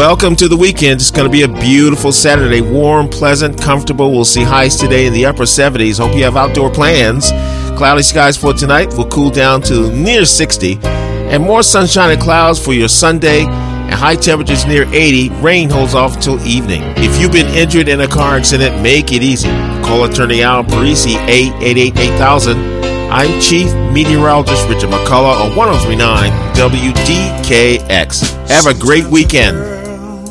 welcome to the weekend. It's going to be a beautiful Saturday. Warm, pleasant, comfortable. We'll see highs today in the upper 70s. Hope you have outdoor plans. Cloudy skies for tonight. Will cool down to near 60. And more sunshine and clouds for your Sunday. And high temperatures near 80. Rain holds off until evening. If you've been injured in a car accident, make it easy. Call attorney Al Parisi, 888-8000. I'm Chief Meteorologist Richard McCullough on 103.9 WDKX. Have a great weekend.